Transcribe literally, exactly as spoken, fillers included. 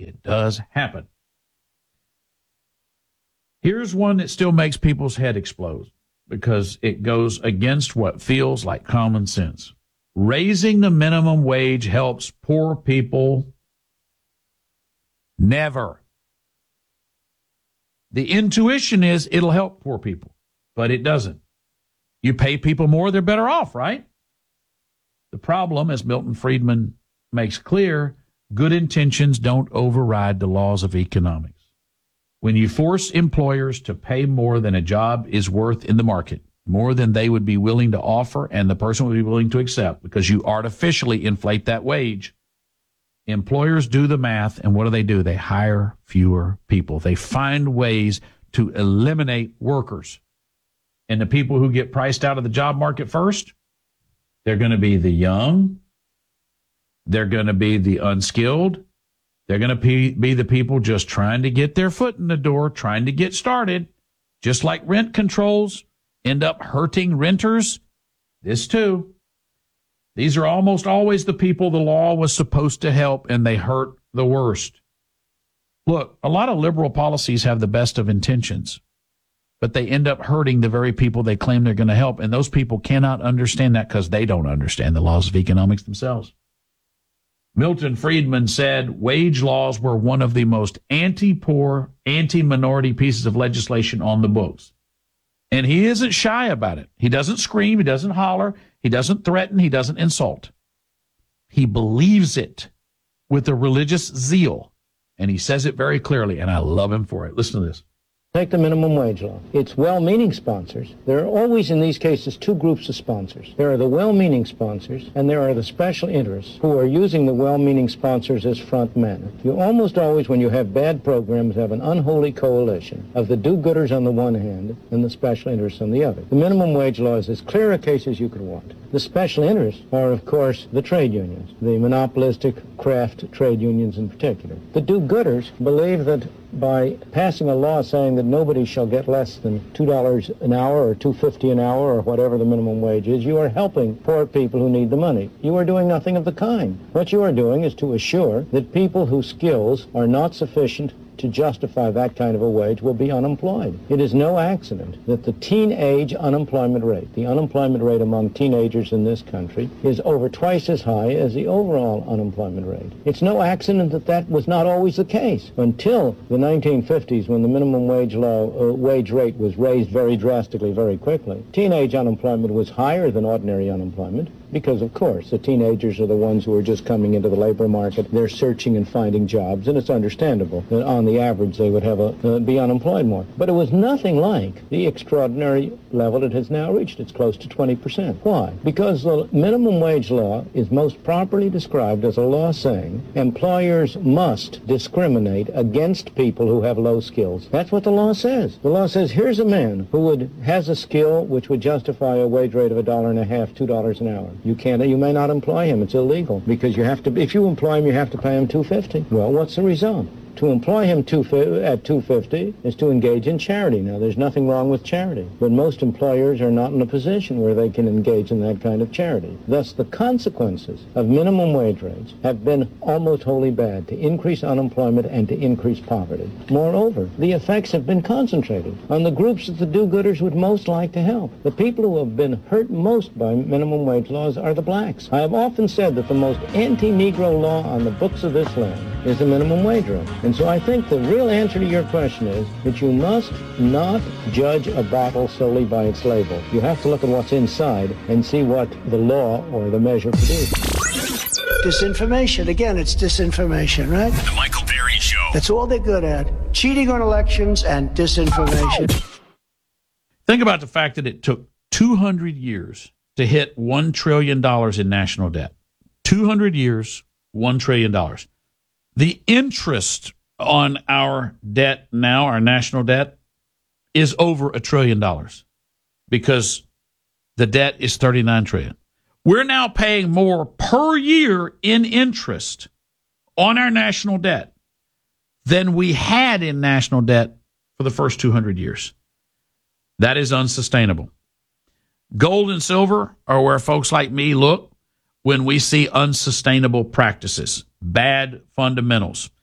it does happen. Here's one that still makes people's head explode because it goes against what feels like common sense. Raising the minimum wage helps poor people. Never. The intuition is it'll help poor people, but it doesn't. You pay people more, they're better off, right? The problem, as Milton Friedman makes clear, good intentions don't override the laws of economics. When you force employers to pay more than a job is worth in the market, more than they would be willing to offer and the person would be willing to accept, because you artificially inflate that wage. Employers do the math, and what do they do? They hire fewer people. They find ways to eliminate workers. And the people who get priced out of the job market first, they're going to be the young, they're going to be the unskilled, they're going to be, be the people just trying to get their foot in the door, trying to get started. Just like rent controls end up hurting renters, this too. These are almost always the people the law was supposed to help, and they hurt the worst. Look, a lot of liberal policies have the best of intentions, but they end up hurting the very people they claim they're going to help, and those people cannot understand that because they don't understand the laws of economics themselves. Milton Friedman said wage laws were one of the most anti-poor, anti-minority pieces of legislation on the books. And he isn't shy about it. He doesn't scream. He doesn't holler. He doesn't threaten. He doesn't insult. He believes it with a religious zeal. And he says it very clearly, and I love him for it. Listen to this. Take the minimum wage law. It's well-meaning sponsors. There are always, in these cases, two groups of sponsors. There are the well-meaning sponsors, and there are the special interests who are using the well-meaning sponsors as front men. You almost always, when you have bad programs, have an unholy coalition of the do-gooders on the one hand and the special interests on the other. The minimum wage law is as clear a case as you could want. The special interests are, of course, the trade unions, the monopolistic craft trade unions in particular. The do-gooders believe that by passing a law saying that nobody shall get less than two dollars an hour or two dollars and fifty cents an hour or whatever the minimum wage is, you are helping poor people who need the money. You are doing nothing of the kind. What you are doing is to assure that people whose skills are not sufficient to justify that kind of a wage will be unemployed. It is no accident that the teenage unemployment rate, the unemployment rate among teenagers in this country, is over twice as high as the overall unemployment rate. It's no accident that that was not always the case. Until the nineteen fifties, when the minimum wage law, uh, wage rate was raised very drastically, very quickly, teenage unemployment was higher than ordinary unemployment. Because, of course, the teenagers are the ones who are just coming into the labor market. They're searching and finding jobs, and it's understandable that on the average they would have a, uh, be unemployed more. But it was nothing like the extraordinary level it has now reached. It's close to twenty percent. Why? Because the minimum wage law is most properly described as a law saying employers must discriminate against people who have low skills. That's what the law says. The law says here's a man who would has a skill which would justify a wage rate of a dollar and a half, two dollars an hour. You can't, you may not employ him. It's illegal because you have to, if you employ him, you have to pay him two dollars and fifty cents. Well, what's the result? To employ him two, at two dollars and fifty cents is to engage in charity. Now, there's nothing wrong with charity, but most employers are not in a position where they can engage in that kind of charity. Thus, the consequences of minimum wage rates have been almost wholly bad, to increase unemployment and to increase poverty. Moreover, the effects have been concentrated on the groups that the do-gooders would most like to help. The people who have been hurt most by minimum wage laws are the blacks. I have often said that the most anti-Negro law on the books of this land is the minimum wage rate. And so I think the real answer to your question is that you must not judge a bottle solely by its label. You have to look at what's inside and see what the law or the measure produces. Disinformation. Again, it's disinformation, right? The Michael Berry Show. That's all they're good at. Cheating on elections and disinformation. Think about the fact that it took two hundred years to hit one trillion dollars in national debt. two hundred years, one trillion dollars. The interest on our debt now, our national debt, is over a trillion dollars because the debt is thirty-nine trillion dollars. We're now paying more per year in interest on our national debt than we had in national debt for the first two hundred years. That is unsustainable. Gold and silver are where folks like me look when we see unsustainable practices, bad fundamentals.